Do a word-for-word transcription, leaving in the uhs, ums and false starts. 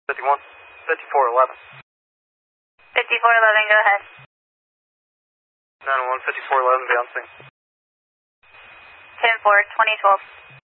fifty-one, fifty-four eleven. fifty-four eleven, go ahead. nine one, fifty-four eleven, beyond scene. ten four, twenty twelve.